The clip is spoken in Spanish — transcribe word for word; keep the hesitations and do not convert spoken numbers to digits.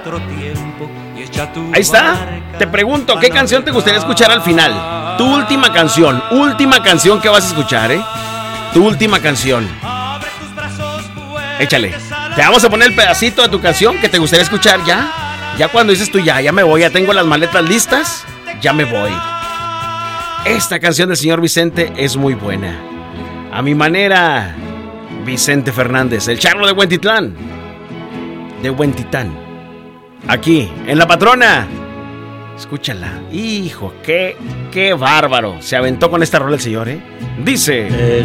Ahí está. Te pregunto, ¿qué canción te gustaría escuchar al final? Tu última canción, última canción que vas a escuchar, ¿eh? Tu última canción. Échale. Te vamos a poner el pedacito de tu canción que te gustaría escuchar ya. Ya cuando dices tú, ya, ya me voy, ya tengo las maletas listas, ya me voy. Esta canción del señor Vicente es muy buena. A mi manera, Vicente Fernández, el charro de Huentitlán. De Huentitán. Aquí, en La Patrona. Escúchala. Hijo, qué, qué bárbaro. Se aventó con esta rola el señor, ¿eh? Dice...